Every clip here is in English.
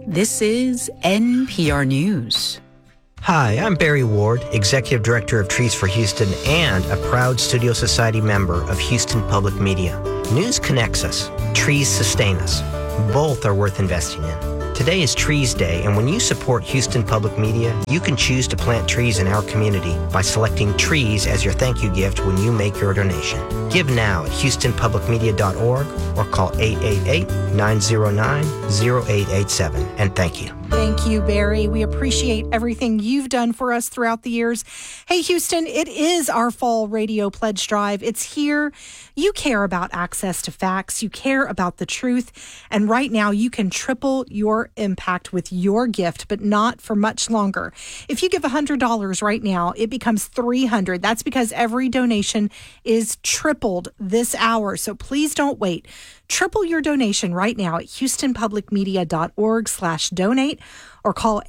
This is NPR News. Hi, I'm Barry Ward, Executive Director of Trees for Houston and a proud Studio Society member of Houston Public Media. News connects us. Trees sustain us. Both are worth investing in. Today is Trees Day, and when you support Houston Public Media, you can choose to plant trees in our community by selecting trees as your thank you gift when you make your donation. Give now at houstonpublicmedia.org or call 888-909-0887. And thank you. Thank you, Barry. We appreciate everything you've done for us throughout the years. Hey, Houston, it is our fall radio pledge drive. It's here. You care about access to facts. You care about the truth. And right now, you can triple your impact with your gift, but not for much longer. If you give $100 right now, it becomes $300. That's because every donation is tripled this hour. So please don't wait. Triple your donation right now at houstonpublicmedia.org/donate or call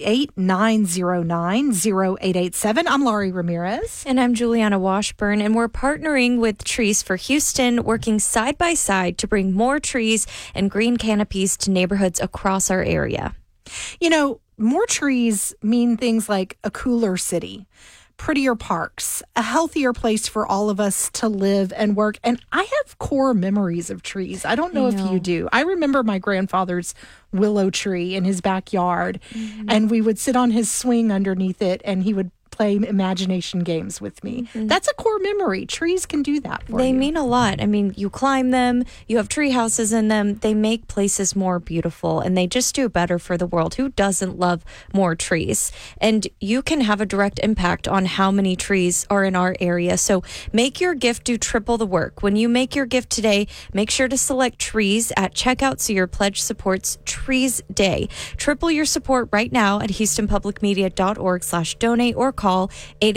888-909-0887. I'm Laurie Ramirez. And I'm Juliana Washburn, and we're partnering with Trees for Houston, working side by side to bring more trees and green canopies to neighborhoods across our area. You know, more trees mean things like a cooler city, prettier parks, a healthier place for all of us to live and work. And I have core memories of trees. I don't know if you do. I remember my grandfather's willow tree in his backyard, and we would sit on his swing underneath it, and he would play imagination games with me. That's a core memory. Trees can do that for you. They mean a lot. I mean, you climb them, you have tree houses in them. They make places more beautiful, and they just do better for the world. Who doesn't love more trees? And you can have a direct impact on how many trees are in our area. So make your gift do triple the work. When you make your gift today, make sure to select trees at checkout so your pledge supports Trees Day. Triple your support right now at houstonpublicmedia.org/donate or call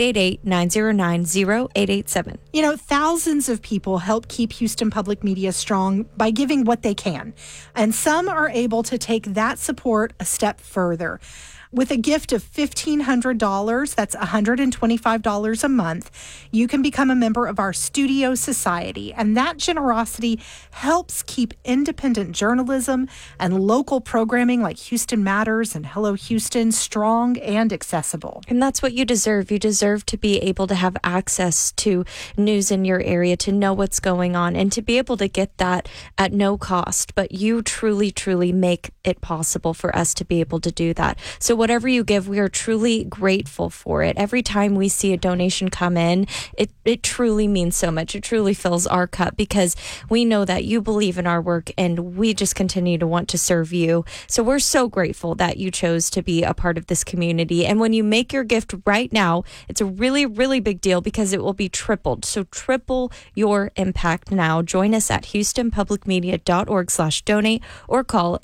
888-909-0887. You know, thousands of people help keep Houston Public Media strong by giving what they can. And some are able to take that support a step further. With a gift of $1,500, that's $125 a month, you can become a member of our Studio Society. And that generosity helps keep independent journalism and local programming like Houston Matters and Hello Houston strong and accessible. And that's what you deserve. You deserve to be able to have access to news in your area, to know what's going on, and to be able to get that at no cost. But you truly, truly make it possible for us to be able to do that. So whatever you give, we are truly grateful for it. Every time we see a donation come in, it truly means so much. It truly fills our cup because we know that you believe in our work, and we just continue to want to serve you. So we're so grateful that you chose to be a part of this community. And when you make your gift right now, it's a really, really big deal because it will be tripled. So triple your impact now. Join us at houstonpublicmedia.org/donate or call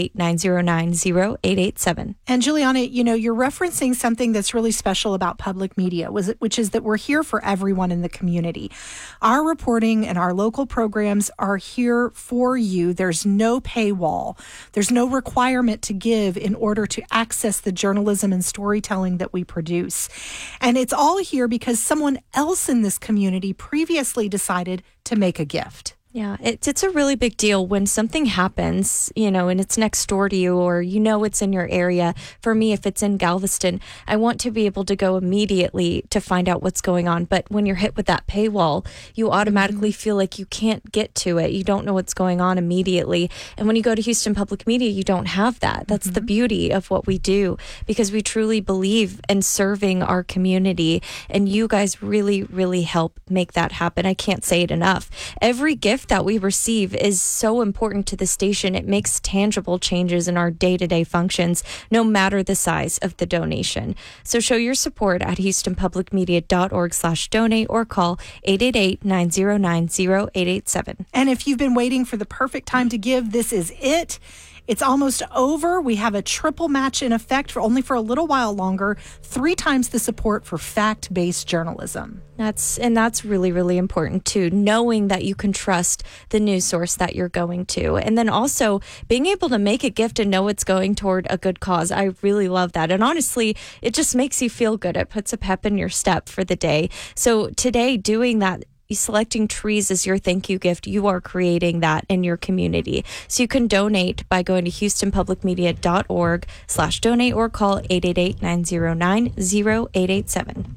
888-909-0887. And Juliana, you know, you're referencing something that's really special about public media, which is that we're here for everyone in the community. Our reporting and our local programs are here for you. There's no paywall. There's no requirement to give in order to access the journalism and storytelling that we produce. And it's all here because someone else in this community previously decided to make a gift. Yeah, it's a really big deal when something happens, you know, and it's next door to you, or you know it's in your area. For me, if it's in Galveston, I want to be able to go immediately to find out what's going on. But when you're hit with that paywall, you automatically feel like you can't get to it. You don't know what's going on immediately. And when you go to Houston Public Media, you don't have that. That's the beauty of what we do, because we truly believe in serving our community. And you guys really, really help make that happen. I can't say it enough. Every gift that we receive is so important to the station. It makes tangible changes in our day-to-day functions, no matter the size of the donation. So show your support at houstonpublicmedia.org/donate or call 888-909-0887. And if you've been waiting for the perfect time to give, this is it. It's almost over. We have a triple match in effect for only for a little while longer, 3 times the support for fact-based journalism. That's really, really important too, knowing that you can trust the news source that you're going to. And then also being able to make a gift and know it's going toward a good cause. I really love that. And honestly, it just makes you feel good. It puts a pep in your step for the day. So today, doing that, selecting trees as your thank you gift, you are creating that in your community. So you can donate by going to houstonpublicmedia.org/donate or call 888-909-0887.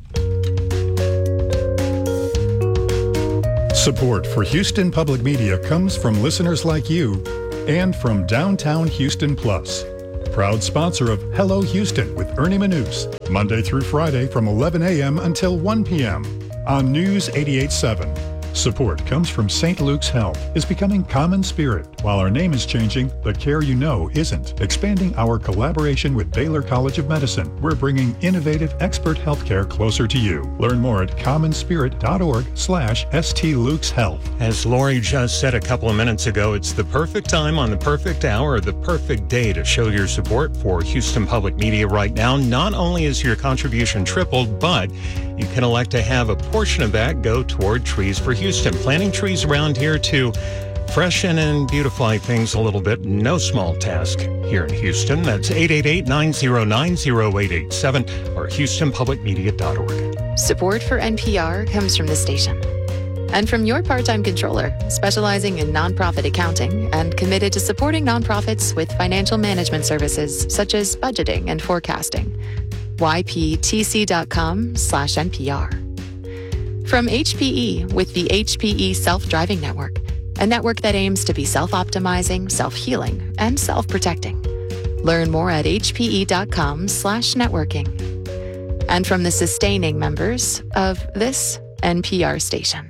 Support for Houston Public Media comes from listeners like you and from Downtown Houston Plus, proud sponsor of Hello Houston with Ernie Manous, Monday through Friday from 11 a.m. until 1 p.m. on News 88.7. Support comes from St. Luke's Health is becoming common spirit. While our name is changing, the care you know isn't. Expanding our collaboration with Baylor College of Medicine, we're bringing innovative expert healthcare closer to you. Learn more at commonspirit.org/St. Luke's Health. As Lori just said a couple of minutes ago, it's the perfect time on the perfect hour, the perfect day to show your support for Houston Public Media right now. Not only is your contribution tripled, but you can elect to have a portion of that go toward Trees for Houston. Planting trees around here to freshen and beautify things a little bit. No small task here in Houston. That's 888-909-0887 or houstonpublicmedia.org. Support for NPR comes from the station and from your part-time controller, specializing in nonprofit accounting and committed to supporting nonprofits with financial management services such as budgeting and forecasting. yptc.com/NPR. From HPE with the HPE Self-Driving Network, a network that aims to be self-optimizing, self-healing, and self-protecting. Learn more at hpe.com/networking. And from the sustaining members of this NPR station.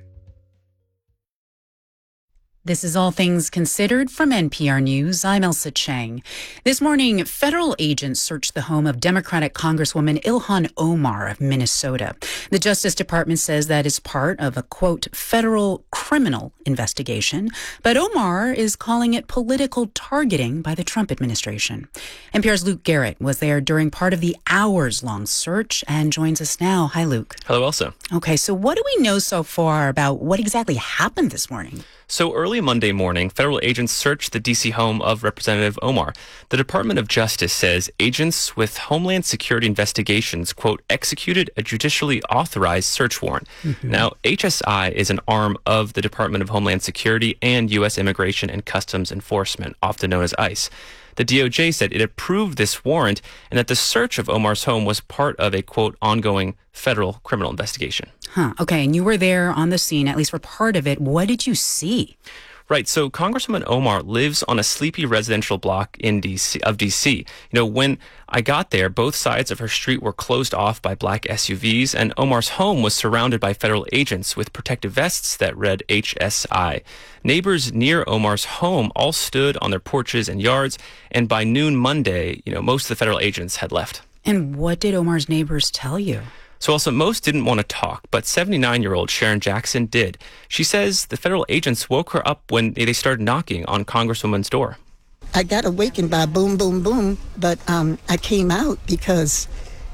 This is All Things Considered from NPR News. I'm Elsa Chang. This morning, federal agents searched the home of Democratic Congresswoman Ilhan Omar of Minnesota. The Justice Department says that is part of a, quote, federal criminal investigation, but Omar is calling it political targeting by the Trump administration. NPR's Luke Garrett was there during part of the hours-long search and joins us now. Hi, Luke. Hello, Elsa. Okay, so what do we know so far about what exactly happened this morning? So early Monday morning, federal agents searched the D.C. home of Representative Omar. The Department of Justice says agents with Homeland Security investigations, quote, executed a judicially authorized search warrant. Mm-hmm. Now, HSI is an arm of the Department of Homeland Security and U.S. Immigration and Customs Enforcement, often known as ICE. The DOJ said it approved this warrant and that the search of Omar's home was part of a, quote, ongoing federal criminal investigation. Okay, and you were there on the scene, at least for part of it. What did you see? Right. So Congresswoman Omar lives on a sleepy residential block in DC. You know, when I got there, both sides of her street were closed off by black SUVs, and Omar's home was surrounded by federal agents with protective vests that read HSI. Neighbors near Omar's home all stood on their porches and yards, and by noon Monday, most of the federal agents had left. And what did Omar's neighbors tell you? So also, most didn't want to talk, but 79-year-old Sharon Jackson did. She says the federal agents woke her up when they started knocking on Congresswoman's door. I got awakened by boom, boom, boom, but I came out because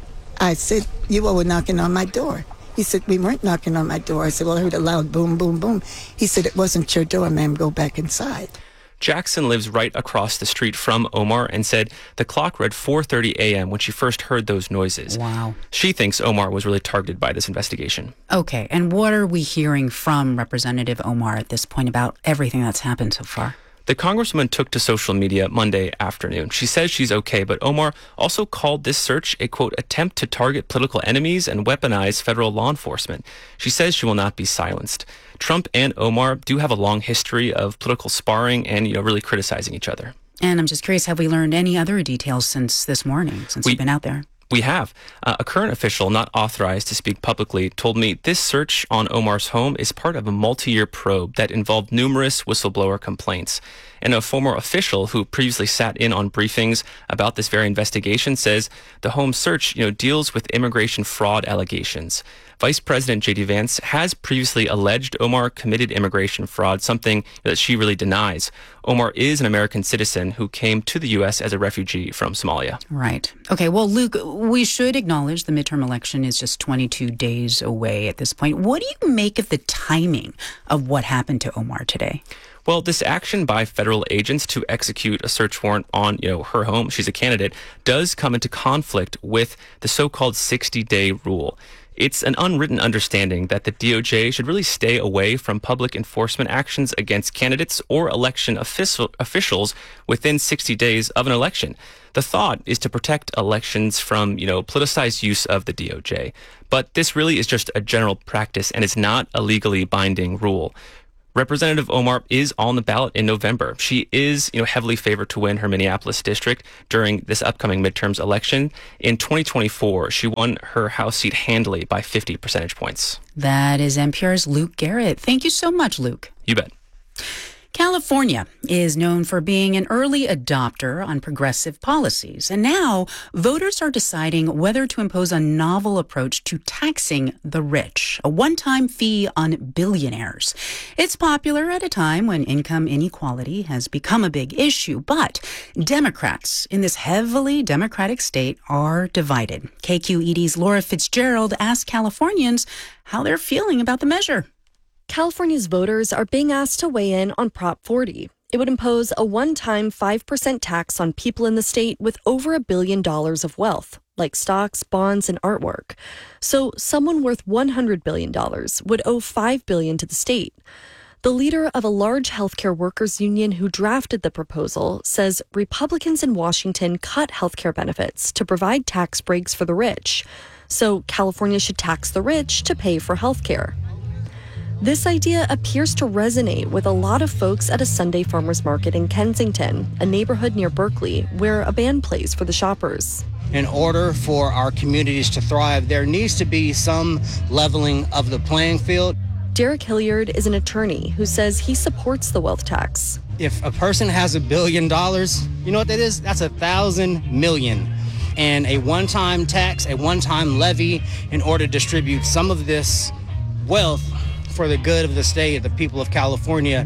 I said, you all were knocking on my door. He said, we weren't knocking on my door. I said, well, I heard a loud boom, boom, boom. He said, it wasn't your door, ma'am, go back inside. Jackson lives right across the street from Omar and said the clock read 4:30 a.m. when she first heard those noises. Wow. She thinks Omar was really targeted by this investigation. Okay, and what are we hearing from Representative Omar at this point about everything that's happened so far? The congresswoman took to social media Monday afternoon. She says she's okay, but Omar also called this search a, quote, attempt to target political enemies and weaponize federal law enforcement. She says she will not be silenced. Trump and Omar do have a long history of political sparring and, really criticizing each other. And I'm just curious, have we learned any other details since this morning, since you've been out there? We have. A current official not authorized to speak publicly told me this search on Omar's home is part of a multi-year probe that involved numerous whistleblower complaints. And a former official who previously sat in on briefings about this very investigation says the home search, deals with immigration fraud allegations. Vice President J.D. Vance has previously alleged Omar committed immigration fraud, something that she really denies. Omar is an American citizen who came to the U.S. as a refugee from Somalia. Right. Okay, well, Luke, we should acknowledge the midterm election is just 22 days away at this point. What do you make of the timing of what happened to Omar today? Well, this action by federal agents to execute a search warrant on, her home, she's a candidate, does come into conflict with the so-called 60-day rule. It's an unwritten understanding that the DOJ should really stay away from public enforcement actions against candidates or election officials within 60 days of an election. The thought is to protect elections from, politicized use of the DOJ. But this really is just a general practice and is not a legally binding rule. Representative Omar is on the ballot in November. She is, heavily favored to win her Minneapolis district during this upcoming midterms election. In 2024, she won her House seat handily by 50 percentage points. That is NPR's Luke Garrett. Thank you so much, Luke. You bet. California is known for being an early adopter on progressive policies, and now voters are deciding whether to impose a novel approach to taxing the rich, a one-time fee on billionaires. It's popular at a time when income inequality has become a big issue, but Democrats in this heavily Democratic state are divided. KQED's Laura Fitzgerald asked Californians how they're feeling about the measure. California's voters are being asked to weigh in on Prop 40. It would impose a one-time 5% tax on people in the state with over $1 billion of wealth, like stocks, bonds, and artwork. So someone worth $100 billion would owe $5 billion to the state. The leader of a large healthcare workers union who drafted the proposal says Republicans in Washington cut healthcare benefits to provide tax breaks for the rich. So California should tax the rich to pay for healthcare. This idea appears to resonate with a lot of folks at a Sunday farmers market in Kensington, a neighborhood near Berkeley, where a band plays for the shoppers. In order for our communities to thrive, there needs to be some leveling of the playing field. Derek Hilliard is an attorney who says he supports the wealth tax. If a person has $1 billion, you know what that is? That's 1,000 million. And a one-time tax, a one-time levy in order to distribute some of this wealth for the good of the state, the people of California,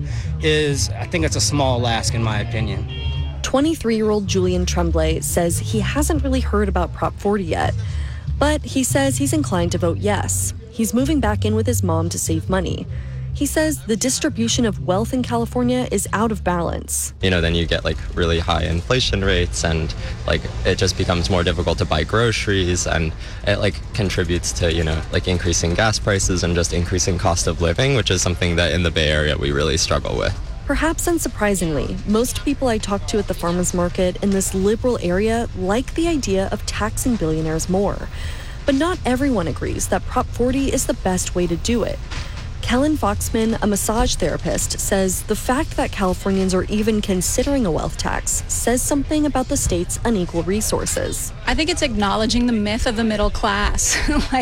I think it's a small ask in my opinion. 23-year-old Julian Tremblay says he hasn't really heard about Prop 40 yet, but he says he's inclined to vote yes. He's moving back in with his mom to save money. He says the distribution of wealth in California is out of balance. Then you get really high inflation rates and it just becomes more difficult to buy groceries, and it contributes to, increasing gas prices and just increasing cost of living, which is something that in the Bay Area we really struggle with. Perhaps unsurprisingly, most people I talk to at the farmers market in this liberal area like the idea of taxing billionaires more. But not everyone agrees that Prop 40 is the best way to do it. Kellen Foxman, a massage therapist, says the fact that Californians are even considering a wealth tax says something about the state's unequal resources. I think it's acknowledging the myth of the middle class.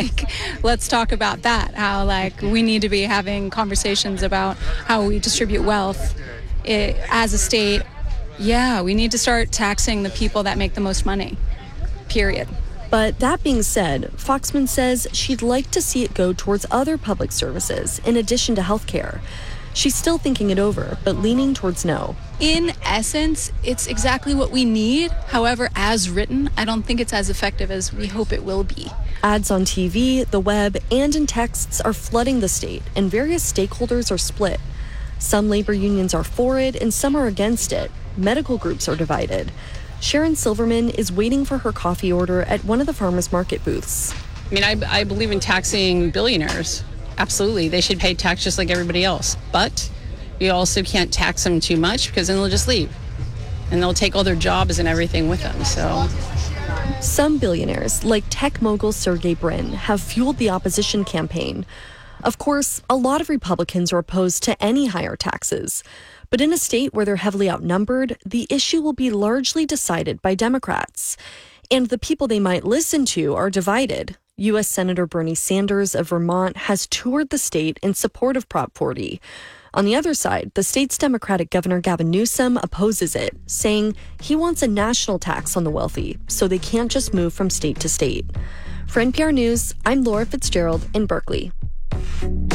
Let's talk about that. How, we need to be having conversations about how we distribute wealth as a state. Yeah, we need to start taxing the people that make the most money, period. But that being said, Foxman says she'd like to see it go towards other public services in addition to healthcare. She's still thinking it over, but leaning towards no. In essence, it's exactly what we need. However, as written, I don't think it's as effective as we hope it will be. Ads on TV, the web, and in texts are flooding the state, and various stakeholders are split. Some labor unions are for it, and some are against it. Medical groups are divided. Sharon Silverman is waiting for her coffee order at one of the farmers market booths. I believe in taxing billionaires. Absolutely. They should pay tax just like everybody else. But you also can't tax them too much because then they'll just leave. And they'll take all their jobs and everything with them. So some billionaires, like tech mogul Sergey Brin, have fueled the opposition campaign. Of course, a lot of Republicans are opposed to any higher taxes. But in a state where they're heavily outnumbered, the issue will be largely decided by Democrats. And the people they might listen to are divided. U.S. Senator Bernie Sanders of Vermont has toured the state in support of Prop 40. On the other side, the state's Democratic Governor Gavin Newsom opposes it, saying he wants a national tax on the wealthy so they can't just move from state to state. For NPR News, I'm Laura Fitzgerald in Berkeley.